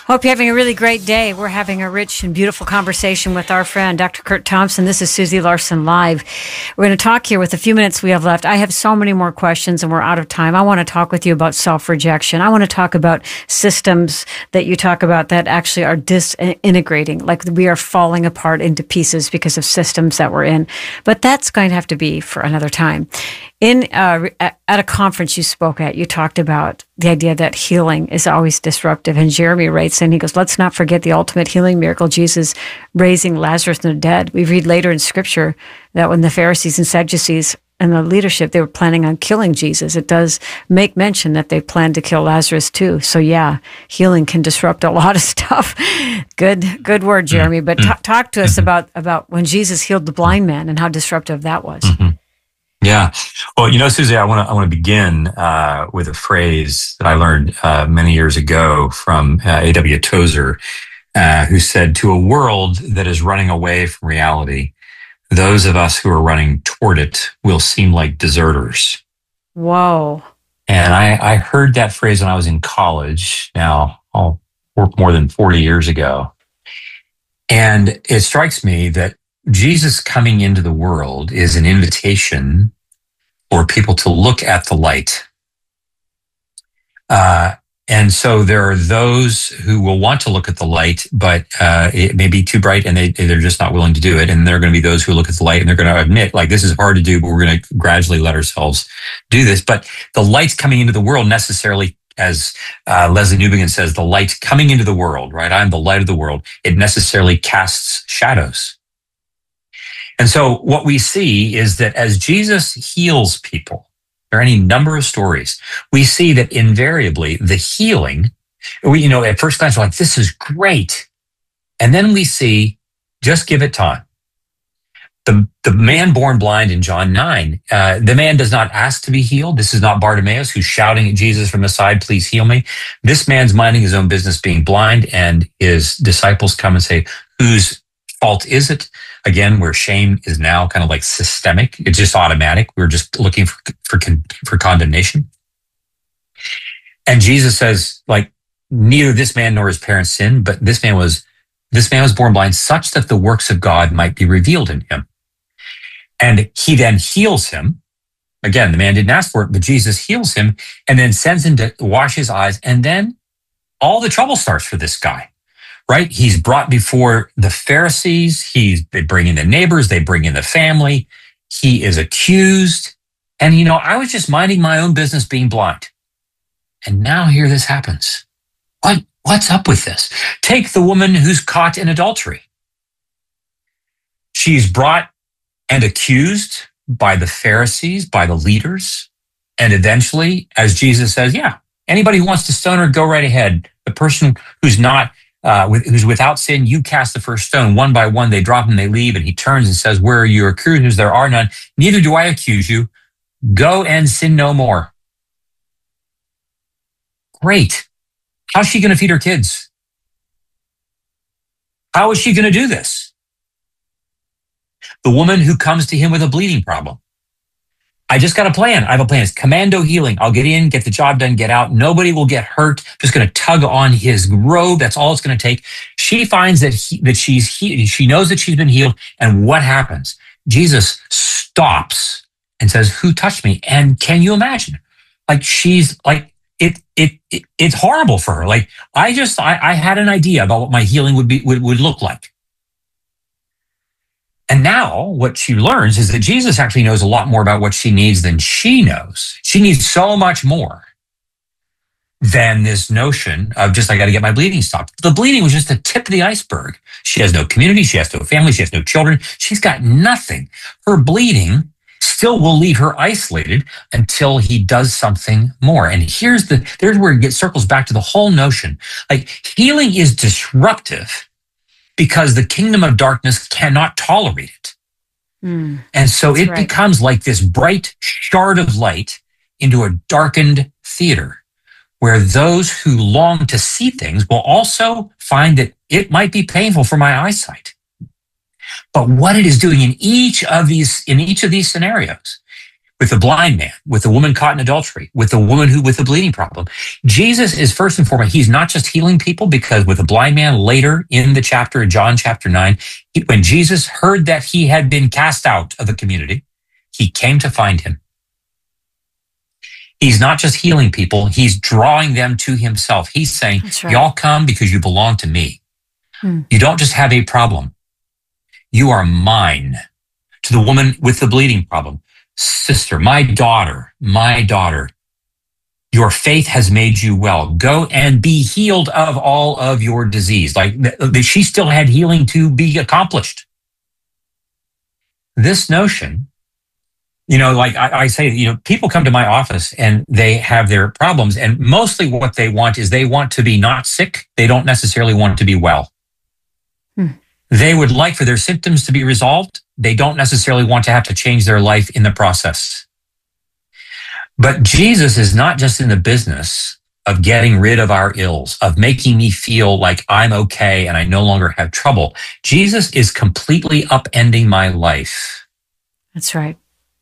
Hope you're having a really great day. We're having a rich and beautiful conversation with our friend, Dr. Kurt Thompson. This is Susie Larson Live. We're going to talk here with the few minutes we have left. I have so many more questions and we're out of time. I want to talk with you about self-rejection. I want to talk about systems that you talk about that actually are disintegrating, like we are falling apart into pieces because of systems that we're in. But that's going to have to be for another time. At a conference you spoke at, you talked about the idea that healing is always disruptive. And Jeremy writes in, he goes, let's not forget the ultimate healing miracle, Jesus raising Lazarus from the dead. We read later in Scripture that when the Pharisees and Sadducees and the leadership, they were planning on killing Jesus, it does make mention that they planned to kill Lazarus too. So yeah, healing can disrupt a lot of stuff. Good word, Jeremy. But talk to us about when Jesus healed the blind man and how disruptive that was. Yeah. Well, Susie, I want to begin with a phrase that I learned many years ago from A.W. Tozer, who said, "To a world that is running away from reality, those of us who are running toward it will seem like deserters." Whoa. And I heard that phrase when I was in college, now more than 40 years ago. And it strikes me that Jesus coming into the world is an invitation for people to look at the light. And so there are those who will want to look at the light, but it may be too bright and they're just not willing to do it. And there are going to be those who look at the light and they're going to admit, like, this is hard to do, but we're going to gradually let ourselves do this. But the light's coming into the world necessarily, as Leslie Newbigin says, the light coming into the world, right? I'm the light of the world. It necessarily casts shadows. And so what we see is that as Jesus heals people, there are any number of stories, we see that invariably the healing, at first glance, we're like, this is great. And then we see, just give it time. The man born blind in John 9, the man does not ask to be healed. This is not Bartimaeus who's shouting at Jesus from the side, please heal me. This man's minding his own business being blind, and his disciples come and say, whose fault is it? Again, where shame is now kind of like systemic. It's just automatic. We're just looking for condemnation. And Jesus says, like, neither this man nor his parents sinned, but this man was born blind such that the works of God might be revealed in him. And he then heals him. Again, the man didn't ask for it, but Jesus heals him and then sends him to wash his eyes. And then all the trouble starts for this guy. Right? He's brought before the Pharisees. They bring in the neighbors. They bring in the family. He is accused. And, I was just minding my own business being blind. And now here this happens. What's up with this? Take the woman who's caught in adultery. She's brought and accused by the Pharisees, by the leaders. And eventually, as Jesus says, yeah, anybody who wants to stone her, go right ahead. The person who's not who's without sin, you cast the first stone. One by one, they drop and they leave. And he turns and says, where are your accusers? There are none. Neither do I accuse you. Go and sin no more. Great. How's she going to feed her kids? How is she going to do this? The woman who comes to him with a bleeding problem. I just got a plan. I have a plan. It's commando healing. I'll get in, get the job done, get out. Nobody will get hurt. Just going to tug on his robe. That's all it's going to take. She finds that she's healed. She knows that she's been healed. And what happens? Jesus stops and says, who touched me? And can you imagine? Like, she's like, it's horrible for her. Like, I had an idea about what my healing would look like. And now what she learns is that Jesus actually knows a lot more about what she needs than she knows. She needs so much more than this notion of just, I got to get my bleeding stopped. The bleeding was just the tip of the iceberg. She has no community. She has no family. She has no children. She's got nothing. Her bleeding still will leave her isolated until he does something more. And there's where it circles back to the whole notion. Like, healing is disruptive because the kingdom of darkness cannot tolerate it. And so it becomes like this bright shard of light into a darkened theater where those who long to see things will also find that it might be painful for my eyesight. But what it is doing in each of these scenarios, with the blind man, with the woman caught in adultery, with the woman with the bleeding problem. Jesus is first and foremost, he's not just healing people, because with the blind man later in the chapter, in John chapter 9, when Jesus heard that he had been cast out of the community, he came to find him. He's not just healing people, he's drawing them to himself. He's saying, right, y'all come because you belong to me. You don't just have a problem. You are mine. To the woman with the bleeding problem, sister, my daughter, your faith has made you well. Go and be healed of all of your disease. Like she still had healing to be accomplished. This notion, like I say, people come to my office and they have their problems, and mostly what they want is they want to be not sick. They don't necessarily want to be well. They would like for their symptoms to be resolved. They don't necessarily want to have to change their life in the process. But Jesus is not just in the business of getting rid of our ills, of making me feel like I'm okay and I no longer have trouble. Jesus is completely upending my life. That's right.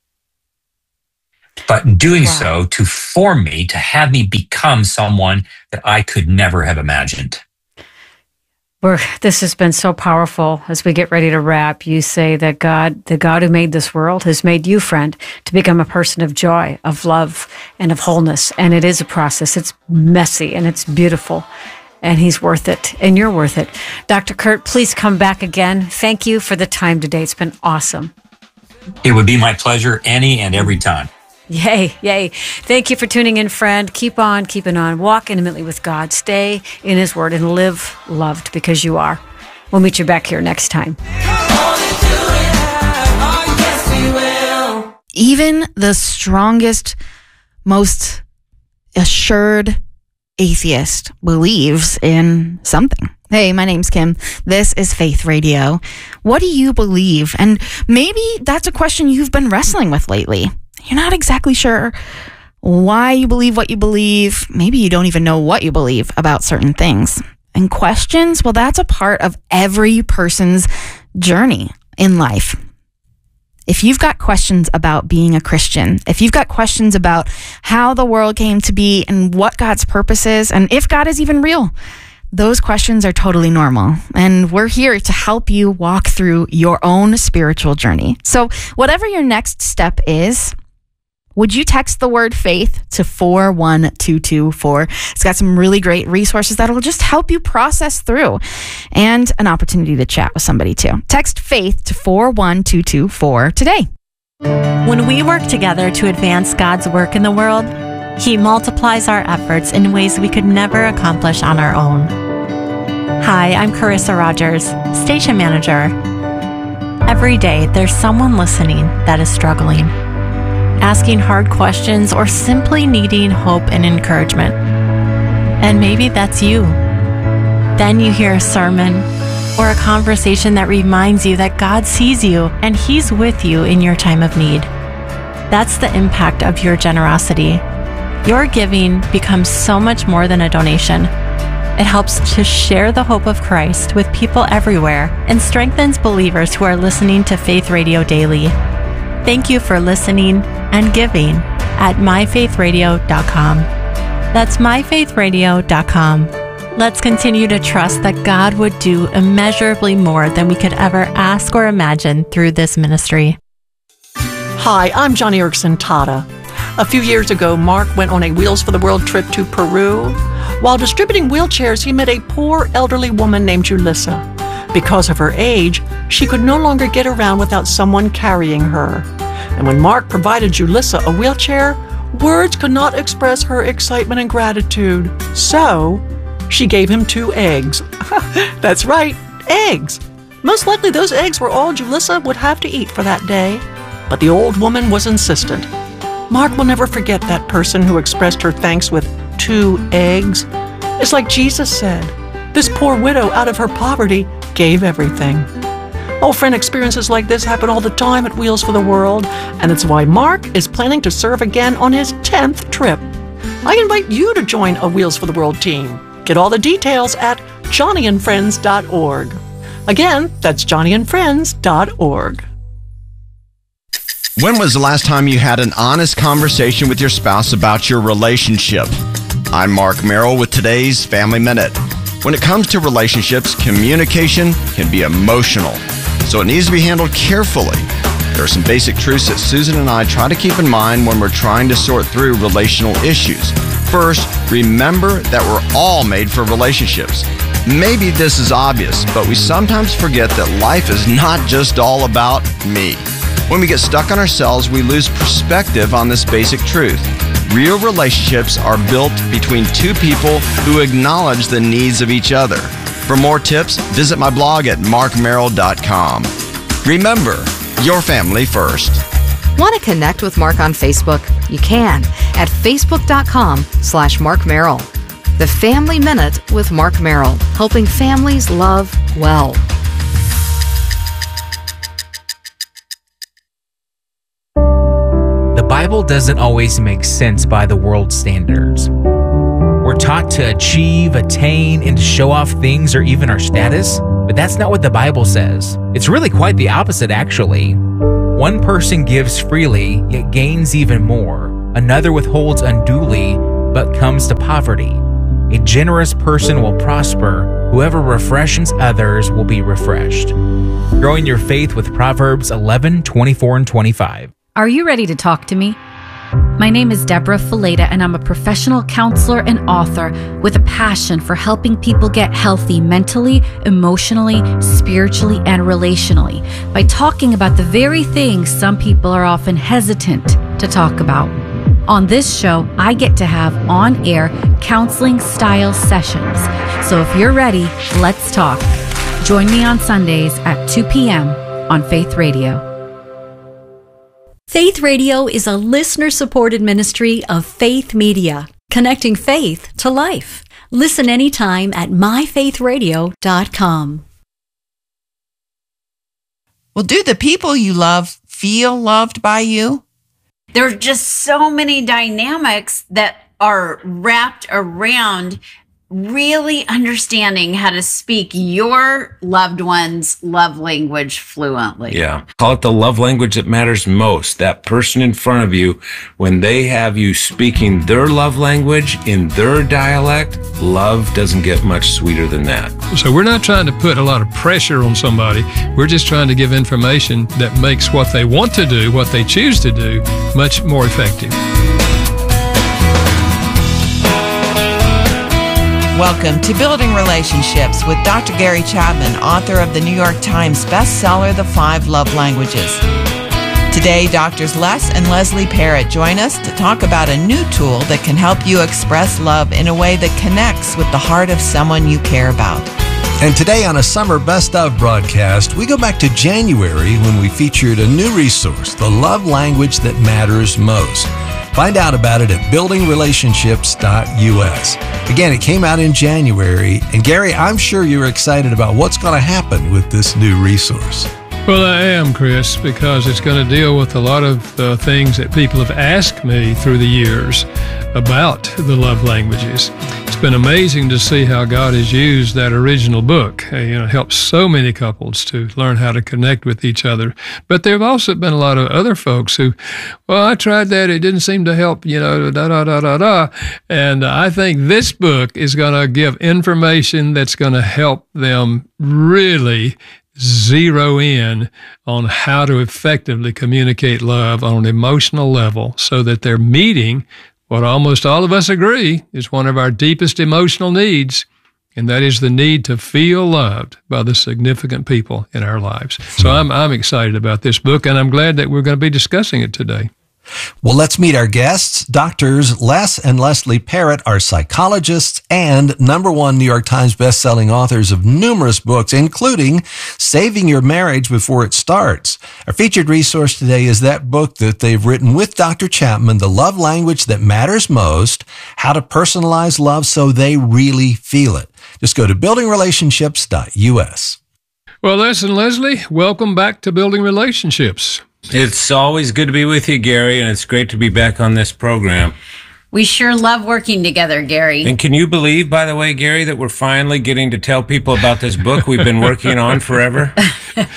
But doing so to form me, to have me become someone that I could never have imagined. This has been so powerful. As we get ready to wrap, you say that God, the God who made this world, has made you, friend, to become a person of joy, of love, and of wholeness. And it is a process. It's messy and it's beautiful. And he's worth it. And you're worth it. Dr. Kurt, please come back again. Thank you for the time today. It's been awesome. It would be my pleasure any and every time. Yay, yay. Thank you for tuning in, friend. Keep on keeping on. Walk intimately with God. Stay in his word and live loved, because you are. We'll meet you back here next time. Even the strongest, most assured atheist believes in something. Hey, my name's Kim. This is Faith Radio. What do you believe? And maybe that's a question you've been wrestling with lately. You're not exactly sure why you believe what you believe. Maybe you don't even know what you believe about certain things. And questions, well, that's a part of every person's journey in life. If you've got questions about being a Christian, if you've got questions about how the world came to be and what God's purpose is, and if God is even real, those questions are totally normal. And we're here to help you walk through your own spiritual journey. So whatever your next step is, would you text the word faith to 41224? It's got some really great resources that'll just help you process through, and an opportunity to chat with somebody too. Text faith to 41224 today. When we work together to advance God's work in the world, he multiplies our efforts in ways we could never accomplish on our own. Hi, I'm Carissa Rogers, station manager. Every day, there's someone listening that is struggling, asking hard questions, or simply needing hope and encouragement. And maybe that's you. Then you hear a sermon or a conversation that reminds you that God sees you and he's with you in your time of need. That's the impact of your generosity. Your giving becomes so much more than a donation. It helps to share the hope of Christ with people everywhere and strengthens believers who are listening to Faith Radio daily. Thank you for listening and giving at myfaithradio.com. That's myfaithradio.com. Let's continue to trust that God would do immeasurably more than we could ever ask or imagine through this ministry. Hi, I'm Johnny Erickson Tata. A few years ago, Mark went on a Wheels for the World trip to Peru. While distributing wheelchairs, he met a poor elderly woman named Julissa. Because of her age, she could no longer get around without someone carrying her. And when Mark provided Julissa a wheelchair, words could not express her excitement and gratitude. So, she gave him 2 eggs. That's right, eggs. Most likely those eggs were all Julissa would have to eat for that day. But the old woman was insistent. Mark will never forget that person who expressed her thanks with 2 eggs. It's like Jesus said, this poor widow out of her poverty gave everything. Oh, friend, experiences like this happen all the time at Wheels for the World, and it's why Mark is planning to serve again on his 10th trip. I invite you to join a Wheels for the World team. Get all the details at johnnyandfriends.org. Again, that's johnnyandfriends.org. When was the last time you had an honest conversation with your spouse about your relationship? I'm Mark Merrill with today's Family Minute. When it comes to relationships, communication can be emotional, so it needs to be handled carefully. There are some basic truths that Susan and I try to keep in mind when we're trying to sort through relational issues. First, remember that we're all made for relationships. Maybe this is obvious, but we sometimes forget that life is not just all about me. When we get stuck on ourselves, we lose perspective on this basic truth. Real relationships are built between two people who acknowledge the needs of each other. For more tips, visit my blog at markmerrill.com. Remember, your family first. Want to connect with Mark on Facebook? You can at facebook.com/Mark Merrill. The Family Minute with Mark Merrill, helping families love well. The Bible doesn't always make sense by the world's standards. We're taught to achieve, attain, and to show off things or even our status, but that's not what the Bible says. It's really quite the opposite, actually. One person gives freely, yet gains even more. Another withholds unduly, but comes to poverty. A generous person will prosper. Whoever refreshes others will be refreshed. Growing your faith with Proverbs 11:24 and 25. Are you ready to talk to me? My name is Deborah Fileta, and I'm a professional counselor and author with a passion for helping people get healthy mentally, emotionally, spiritually, and relationally by talking about the very things some people are often hesitant to talk about. On this show, I get to have on-air counseling-style sessions. So if you're ready, let's talk. Join me on Sundays at 2 p.m. on Faith Radio. Faith Radio is a listener-supported ministry of Faith Media, connecting faith to life. Listen anytime at myfaithradio.com. Well, do the people you love feel loved by you? There's just so many dynamics that are wrapped around really understanding how to speak your loved one's love language fluently. Yeah. Call it the love language that matters most. That person in front of you, when they have you speaking their love language in their dialect, love doesn't get much sweeter than that. So we're not trying to put a lot of pressure on somebody. We're just trying to give information that makes what they want to do, what they choose to do, much more effective. Welcome to Building Relationships with Dr. Gary Chapman, author of the New York Times bestseller, The 5 Love Languages. Today, Doctors Les and Leslie Parrott join us to talk about a new tool that can help you express love in a way that connects with the heart of someone you care about. And today on a Summer Best Of broadcast, we go back to January when we featured a new resource, The Love Language That Matters Most. Find out about it at buildingrelationships.us. Again, it came out in January. And Gary, I'm sure you're excited about what's going to happen with this new resource. Well, I am, Chris, because it's going to deal with a lot of things that people have asked me through the years about the love languages. It's been amazing to see how God has used that original book. It helps so many couples to learn how to connect with each other. But there have also been a lot of other folks who, well, I tried that. It didn't seem to help, da-da-da-da-da. And I think this book is going to give information that's going to help them really zero in on how to effectively communicate love on an emotional level so that they're meeting what almost all of us agree is one of our deepest emotional needs, and that is the need to feel loved by the significant people in our lives. So I'm excited about this book, and I'm glad that we're going to be discussing it today. Well, let's meet our guests. Doctors Les and Leslie Parrott are psychologists and #1 New York Times bestselling authors of numerous books, including Saving Your Marriage Before It Starts. Our featured resource today is that book that they've written with Dr. Chapman, The Love Language That Matters Most, How to Personalize Love So They Really Feel It. Just go to buildingrelationships.us. Well, Les and Leslie, welcome back to Building Relationships. It's always good to be with you, Gary, and it's great to be back on this program. We sure love working together, Gary. And can you believe, by the way, Gary, that we're finally getting to tell people about this book we've been working on forever?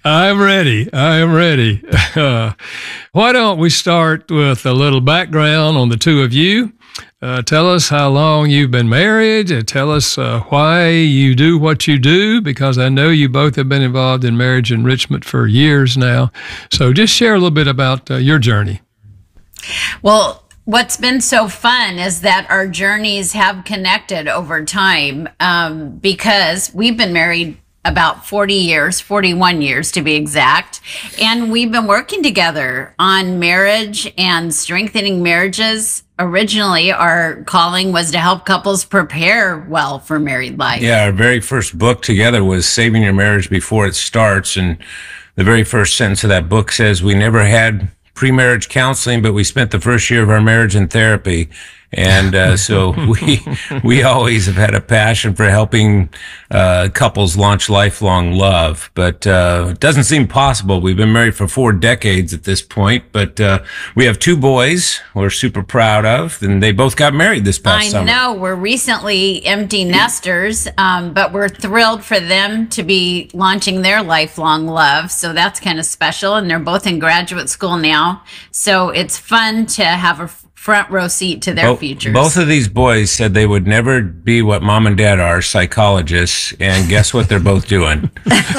I'm ready. I am ready. Why don't we start with a little background on the two of you? Tell us how long you've been married. Tell us why you do what you do, because I know you both have been involved in marriage enrichment for years now. So just share a little bit about your journey. Well, what's been so fun is that our journeys have connected over time because we've been married about 40 years, 41 years to be exact. And we've been working together on marriage and strengthening marriages. Originally, our calling was to help couples prepare well for married life. Yeah, our very first book together was Saving Your Marriage Before It Starts. And the very first sentence of that book says, we never had pre-marriage counseling, but we spent the first year of our marriage in therapy. And so we always have had a passion for helping couples launch lifelong love. But it doesn't seem possible. We've been married for 4 decades at this point. But we have 2 boys we're super proud of, and they both got married this past summer. I know. We're recently empty nesters, but we're thrilled for them to be launching their lifelong love. So that's kind of special. And they're both in graduate school now. So it's fun to have a front row seat to their futures. Both of these boys said they would never be what mom and dad are, psychologists, and guess what they're both doing?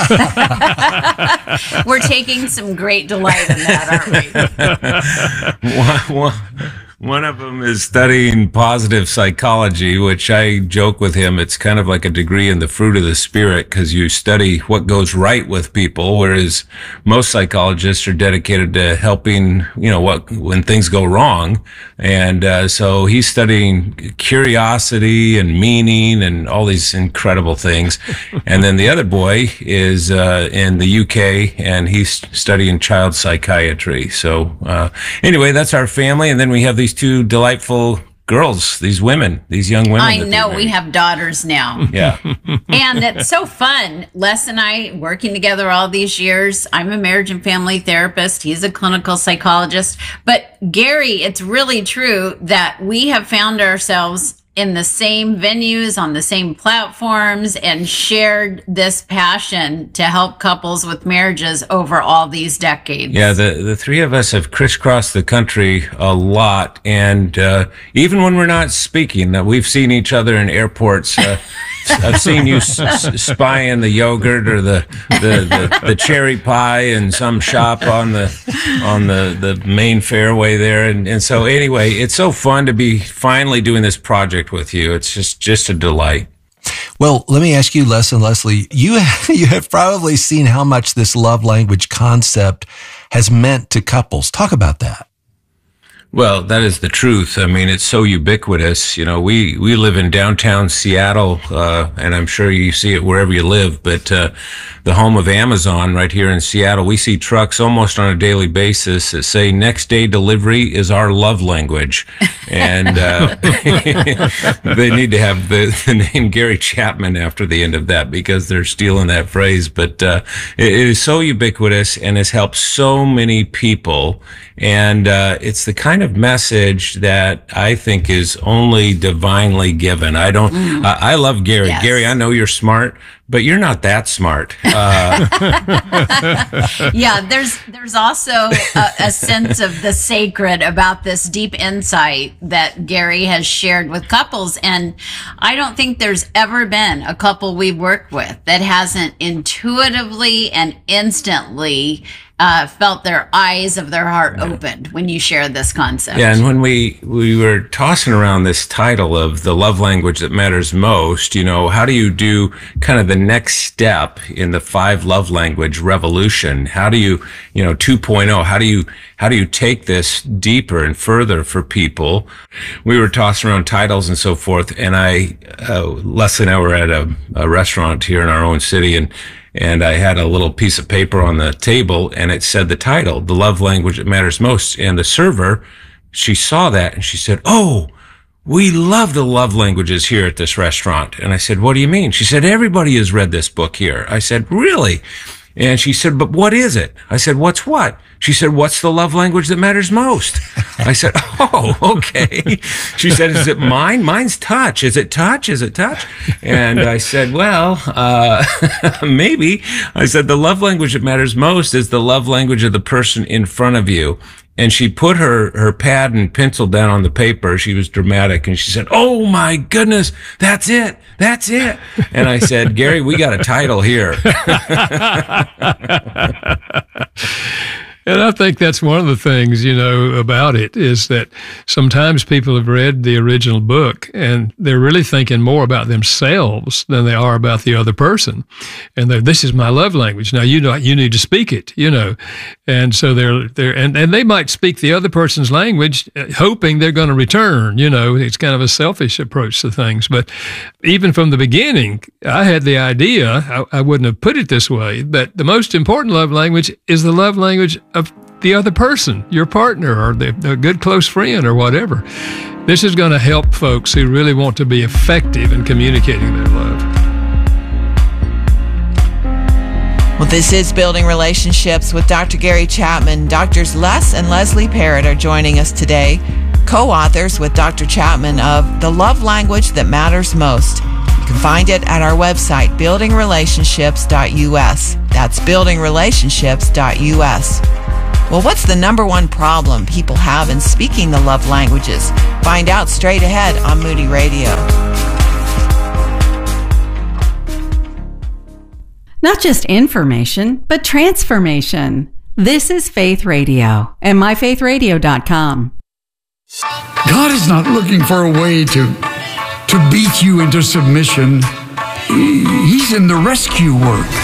We're taking some great delight in that, aren't we? One of them is studying positive psychology, which I joke with him. It's kind of like a degree in the fruit of the spirit, because you study what goes right with people, whereas most psychologists are dedicated to helping, when things go wrong. And so he's studying curiosity and meaning and all these incredible things. And then the other boy is in the UK, and he's studying child psychiatry. So anyway, that's our family. And then we have these 2 delightful girls, these young women. I know, we have daughters now. Yeah. And it's so fun. Les and I working together all these years. I'm a marriage and family therapist. He's a clinical psychologist. But Gary, it's really true that we have found ourselves in the same venues, on the same platforms, and shared this passion to help couples with marriages over all these decades. Yeah, the 3 of us have crisscrossed the country a lot, and even when we're not speaking, we've seen each other in airports. I've seen you spying the yogurt or the cherry pie in some shop on the main fairway there, and so anyway, it's so fun to be finally doing this project with you. It's just a delight. Well, let me ask you, Les and Leslie, you have probably seen how much this love language concept has meant to couples. Talk about that. Well, that is the truth. I mean, it's so ubiquitous. We live in downtown Seattle, and I'm sure you see it wherever you live, but the home of Amazon right here in Seattle, we see trucks almost on a daily basis that say next day delivery is our love language. And they need to have the name Gary Chapman after the end of that, because they're stealing that phrase. But it is so ubiquitous and has helped so many people. And it's the kind of message that I think is only divinely given. I love Gary. Yes. Gary, I know you're smart, but you're not that smart. Yeah, there's also a sense of the sacred about this deep insight that Gary has shared with couples. And I don't think there's ever been a couple we've worked with that hasn't intuitively and instantly felt their eyes of their heart opened when you shared this concept. Yeah, and when we were tossing around this title of the love language that matters most, how do you do kind of the next step in the 5 love language revolution? How do you, 2.0, how do you take this deeper and further for people? We were tossing around titles and so forth, and Leslie and I were at a restaurant here in our own city, and I had a little piece of paper on the table, and it said the title, The Love Language That Matters Most. And the server, she saw that, and she said, "Oh, we love the love languages here at this restaurant." And I said, "What do you mean?" She said, "Everybody has read this book here." I said, "Really?" And she said, but what is it? I said, what's what? She said, what's the love language that matters most? I said, oh, okay. She said, is it mine? Mine's touch. Is it touch? Is it touch? And I said, well, maybe. I said, the love language that matters most is the love language of the person in front of you. And she put her pad and pencil down on the paper. She was dramatic. And she said, oh, my goodness, that's it. That's it. And I said, Gary, we got a title here. And I think that's one of the things, about it is that sometimes people have read the original book and they're really thinking more about themselves than they are about the other person. And this is my love language. Now, you need to speak it, And so and they might speak the other person's language, hoping they're going to return, It's kind of a selfish approach to things. But even from the beginning, I had the idea, I wouldn't have put it this way, but the most important love language is the love language of the other person, your partner or the good close friend or whatever. This is going to help folks who really want to be effective in communicating their love. Well, this is Building Relationships with Dr. Gary Chapman. Doctors Les and Leslie Parrott are joining us today, co-authors with Dr. Chapman of The Love Language That Matters Most. You can find it at our website, buildingrelationships.us. That's buildingrelationships.us. Well, what's the number one problem people have in speaking the love languages? Find out straight ahead on Moody Radio. Not just information, but transformation. This is Faith Radio and myfaithradio.com. God is not looking for a way to beat you into submission. He's in the rescue work.